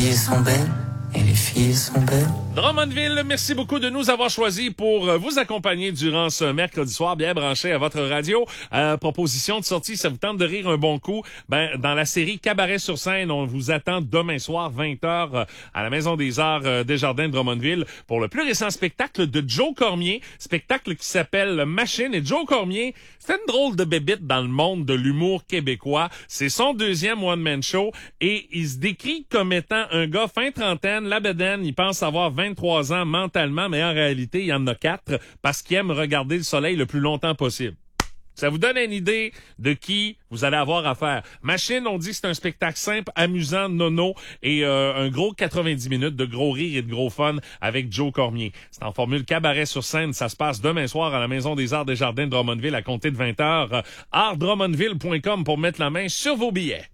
filles sont belles. Et les filles sont belles. Drummondville, merci beaucoup de nous avoir choisis pour vous accompagner durant ce mercredi soir, bien branché à votre radio. Proposition de sortie, ça vous tente de rire un bon coup? Ben, dans la série Cabaret sur scène, on vous attend demain soir, 20h, à la Maison des Arts Desjardins de Drummondville pour le plus récent spectacle de Joe Cormier, spectacle qui s'appelle Machine. Et Joe Cormier, c'est une drôle de bébite dans le monde de l'humour québécois. C'est son deuxième one-man show et il se décrit comme étant un gars fin trentaine, la bedaine, il pense avoir 23 ans mentalement, mais en réalité, il y en a 4 parce qu'il aime regarder le soleil le plus longtemps possible. Ça vous donne une idée de qui vous allez avoir affaire. Machine, on dit que c'est un spectacle simple, amusant, nono et un gros 90 minutes de gros rire et de gros fun avec Joe Cormier. C'est en formule cabaret sur scène. Ça se passe demain soir à la Maison des Arts Desjardins de Drummondville à compter de 20h. artdrummondville.com pour mettre la main sur vos billets.